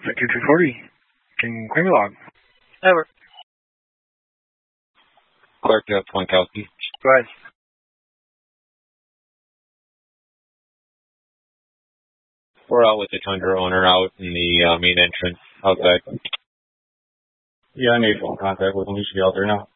5240. Can claim your log. Over. Clark, Twinkowski. Go ahead. We're out with the Tundra owner out in the main entrance outside. Yeah, I made phone contact with him. He should be out there now.